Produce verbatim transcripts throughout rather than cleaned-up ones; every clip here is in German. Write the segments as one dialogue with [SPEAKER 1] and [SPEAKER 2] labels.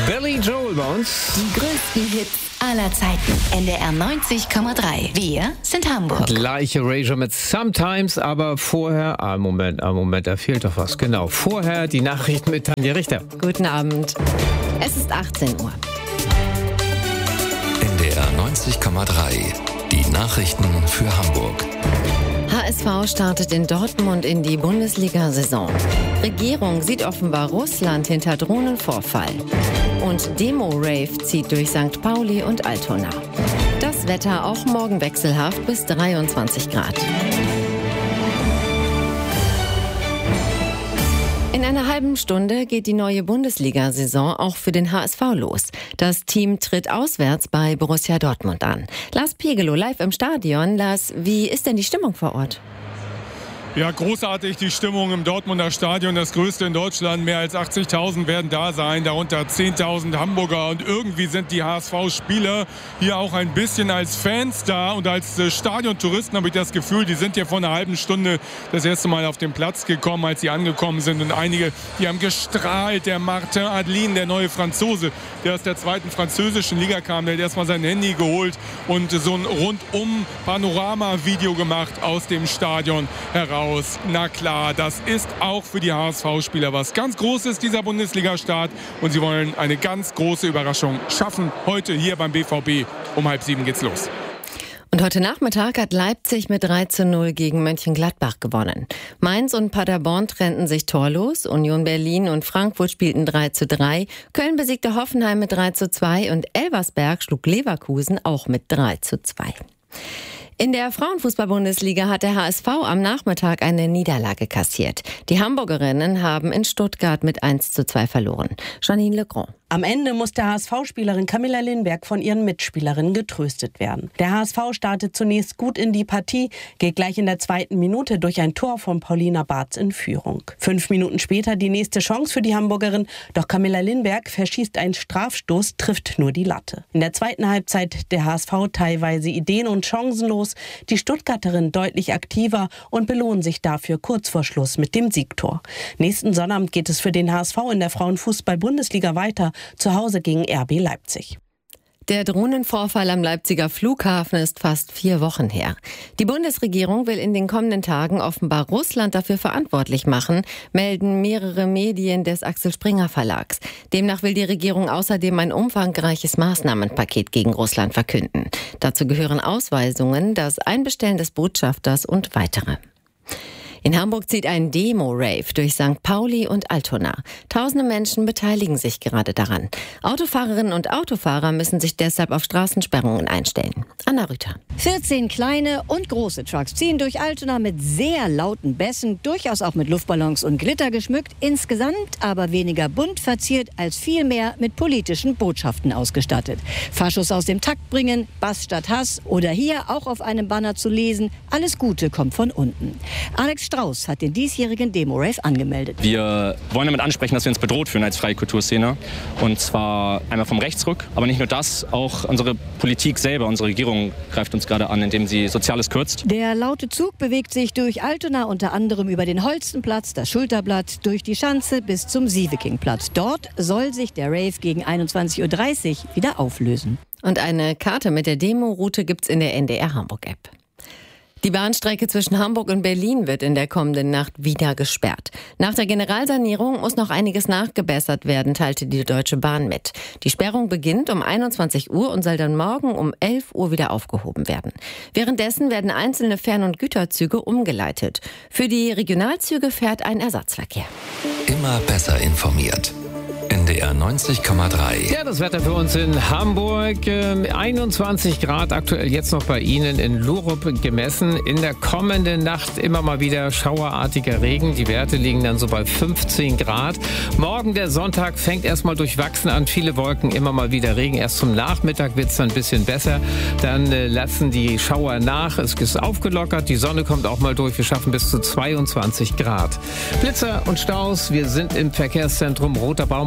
[SPEAKER 1] Billy Joel bei uns.
[SPEAKER 2] Die größten Hits aller Zeiten. N D R neunzig Komma drei. Wir sind Hamburg.
[SPEAKER 1] Gleiche Erasure mit Sometimes, aber vorher... Ah, Moment, ah, Moment, da fehlt doch was. Genau, vorher die Nachrichten mit Tanja Richter.
[SPEAKER 3] Guten Abend. Es ist achtzehn Uhr.
[SPEAKER 4] N D R neunzig Komma drei. Die Nachrichten für Hamburg.
[SPEAKER 3] H S V startet in Dortmund in die Bundesliga-Saison. Regierung sieht offenbar Russland hinter Drohnenvorfall. Und Demo-Rave zieht durch Sankt Pauli und Altona. Das Wetter auch morgen wechselhaft bis dreiundzwanzig Grad. In einer halben Stunde geht die neue Bundesliga-Saison auch für den H S V los. Das Team tritt auswärts bei Borussia Dortmund an. Lars Pegelow live im Stadion. Lars, wie ist denn die Stimmung vor Ort?
[SPEAKER 5] Ja, großartig die Stimmung im Dortmunder Stadion, das größte in Deutschland. Mehr als achtzigtausend werden da sein, darunter zehntausend Hamburger. Und irgendwie sind die H S V-Spieler hier auch ein bisschen als Fans da. Und als äh, Stadiontouristen habe ich das Gefühl, die sind hier vor einer halben Stunde das erste Mal auf den Platz gekommen, als sie angekommen sind. Und einige, die haben gestrahlt. Der Martin Adlin, der neue Franzose, der aus der zweiten französischen Liga kam, der hat erstmal sein Handy geholt und so ein rundum Panorama-Video gemacht aus dem Stadion heraus. Na klar, das ist auch für die H S V-Spieler was ganz Großes, dieser Bundesliga-Start. Und sie wollen eine ganz große Überraschung schaffen. Heute hier beim B V B. Um halb sieben geht's los.
[SPEAKER 3] Und heute Nachmittag hat Leipzig mit drei zu null gegen Mönchengladbach gewonnen. Mainz und Paderborn trennten sich torlos. Union Berlin und Frankfurt spielten drei zu drei. Köln besiegte Hoffenheim mit drei zu zwei. Und Elversberg schlug Leverkusen auch mit drei zu zwei. In der Frauenfußball-Bundesliga hat der H S V am Nachmittag eine Niederlage kassiert. Die Hamburgerinnen haben in Stuttgart mit eins zu zwei verloren. Janine Legrand.
[SPEAKER 6] Am Ende musste H S V-Spielerin Camilla Lindberg von ihren Mitspielerinnen getröstet werden. Der H S V startet zunächst gut in die Partie, geht gleich in der zweiten Minute durch ein Tor von Paulina Bartz in Führung. Fünf Minuten später die nächste Chance für die Hamburgerin, doch Camilla Lindberg verschießt einen Strafstoß, trifft nur die Latte. In der zweiten Halbzeit der H S V teilweise ideen- und chancenlos, die Stuttgarterin deutlich aktiver und belohnen sich dafür kurz vor Schluss mit dem Siegtor. Nächsten Sonnabend geht es für den H S V in der Frauenfußball-Bundesliga weiter, zu Hause gegen R B Leipzig.
[SPEAKER 3] Der Drohnenvorfall am Leipziger Flughafen ist fast vier Wochen her. Die Bundesregierung will in den kommenden Tagen offenbar Russland dafür verantwortlich machen, melden mehrere Medien des Axel Springer Verlags. Demnach will die Regierung außerdem ein umfangreiches Maßnahmenpaket gegen Russland verkünden. Dazu gehören Ausweisungen, das Einbestellen des Botschafters und weitere. In Hamburg zieht ein Demo-Rave durch Sankt Pauli und Altona. Tausende Menschen beteiligen sich gerade daran. Autofahrerinnen und Autofahrer müssen sich deshalb auf Straßensperrungen einstellen. Anna Rüther.
[SPEAKER 7] vierzehn kleine und große Trucks ziehen durch Altona mit sehr lauten Bässen, durchaus auch mit Luftballons und Glitter geschmückt, insgesamt aber weniger bunt verziert als vielmehr mit politischen Botschaften ausgestattet. Faschos aus dem Takt bringen, Bass statt Hass oder hier auch auf einem Banner zu lesen, alles Gute kommt von unten. Alex Strauß hat den diesjährigen Demo-Rave angemeldet.
[SPEAKER 8] Wir wollen damit ansprechen, dass wir uns bedroht fühlen als freie Kulturszene. Und zwar einmal vom Rechtsruck, aber nicht nur das, auch unsere Politik selber, unsere Regierung greift uns gerade an, indem sie Soziales kürzt.
[SPEAKER 7] Der laute Zug bewegt sich durch Altona unter anderem über den Holstenplatz, das Schulterblatt, durch die Schanze bis zum Sievekingplatz. Dort soll sich der Rave gegen einundzwanzig Uhr dreißig wieder auflösen.
[SPEAKER 3] Und eine Karte mit der Demo-Route gibt's in der N D R Hamburg-App. Die Bahnstrecke zwischen Hamburg und Berlin wird in der kommenden Nacht wieder gesperrt. Nach der Generalsanierung muss noch einiges nachgebessert werden, teilte die Deutsche Bahn mit. Die Sperrung beginnt um einundzwanzig Uhr und soll dann morgen um elf Uhr wieder aufgehoben werden. Währenddessen werden einzelne Fern- und Güterzüge umgeleitet. Für die Regionalzüge fährt ein Ersatzverkehr.
[SPEAKER 4] Immer besser informiert. N D R neunzig Komma drei.
[SPEAKER 1] Ja, das Wetter für uns in Hamburg. Äh, einundzwanzig Grad aktuell jetzt noch bei Ihnen in Lurup gemessen. In der kommenden Nacht immer mal wieder schauerartiger Regen. Die Werte liegen dann so bei fünfzehn Grad. Morgen, der Sonntag, fängt erstmal durchwachsen an. Viele Wolken, immer mal wieder Regen. Erst zum Nachmittag wird es dann ein bisschen besser. Dann äh, lassen die Schauer nach. Es ist aufgelockert. Die Sonne kommt auch mal durch. Wir schaffen bis zu zweiundzwanzig Grad. Blitzer und Staus. Wir sind im Verkehrszentrum Roter Baum A eins.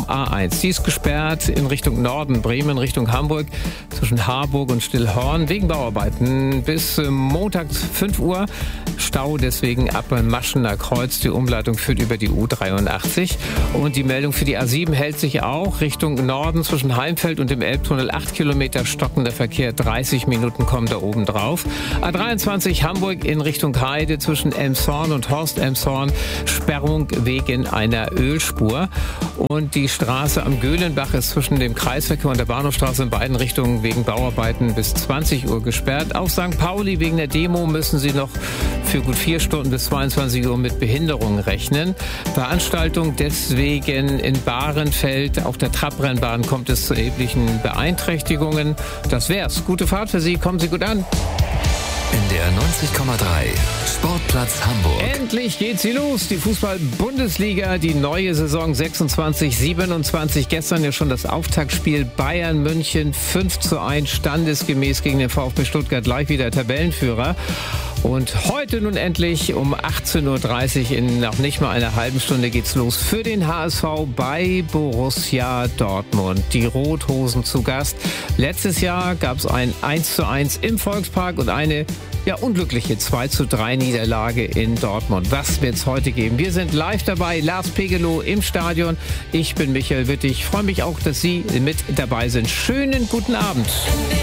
[SPEAKER 1] eins. Die ist gesperrt in Richtung Norden, Bremen Richtung Hamburg, zwischen Harburg und Stillhorn, wegen Bauarbeiten bis Montag fünf Uhr. Stau deswegen ab Maschener Kreuz. Die Umleitung führt über die U dreiundachtzig. Und die Meldung für die A sieben hält sich auch Richtung Norden zwischen Heimfeld und dem Elbtunnel. acht Kilometer stockender Verkehr, dreißig Minuten kommen da oben drauf. A dreiundzwanzig Hamburg in Richtung Heide zwischen Elmshorn und Horst-Elmshorn. Sperrung wegen einer Ölspur. Und die Straße am Göhlenbach ist zwischen dem Kreisverkehr und der Bahnhofstraße in beiden Richtungen wegen Bauarbeiten bis zwanzig Uhr gesperrt. Auf Sankt Pauli wegen der Demo müssen Sie noch für gut vier Stunden bis zweiundzwanzig Uhr mit Behinderungen rechnen. Veranstaltung deswegen in Bahrenfeld. Auf der Trabrennbahn kommt es zu erheblichen Beeinträchtigungen. Das wär's. Gute Fahrt für Sie. Kommen Sie gut an.
[SPEAKER 4] N D R neunzig Komma drei Sportplatz Hamburg.
[SPEAKER 1] Endlich geht sie los. Die Fußball-Bundesliga, die neue Saison sechsundzwanzig siebenundzwanzig. Gestern ja schon das Auftaktspiel Bayern München fünf zu eins standesgemäß gegen den VfB Stuttgart, gleich wieder Tabellenführer. Und heute nun endlich um achtzehn Uhr dreißig in noch nicht mal einer halben Stunde geht's los für den H S V bei Borussia Dortmund. Die Rothosen zu Gast. Letztes Jahr gab's ein eins zu eins im Volkspark und eine ja unglückliche zwei zu drei Niederlage in Dortmund. Was wird's heute geben? Wir sind live dabei. Lars Pegelow im Stadion. Ich bin Michael Wittig. Ich freue mich auch, dass Sie mit dabei sind. Schönen guten Abend.